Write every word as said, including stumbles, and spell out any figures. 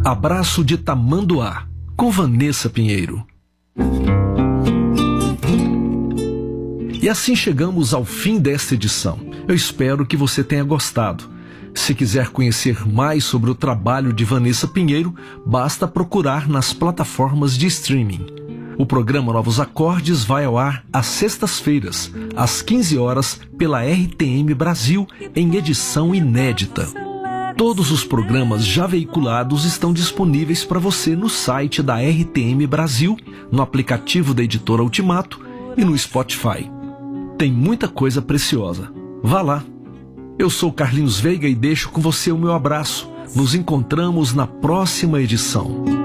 Abraço de Tamanduá, com Vanessa Pinheiro. E assim chegamos ao fim desta edição. Eu espero que você tenha gostado. Se quiser conhecer mais sobre o trabalho de Vanessa Pinheiro, basta procurar nas plataformas de streaming. O programa Novos Acordes vai ao ar às sextas-feiras, às quinze horas, pela R T M Brasil, em edição inédita. Todos os programas já veiculados estão disponíveis para você no site da R T M Brasil, no aplicativo da Editora Ultimato e no Spotify. Tem muita coisa preciosa. Vá lá. Eu sou Carlinhos Veiga e deixo com você o meu abraço. Nos encontramos na próxima edição.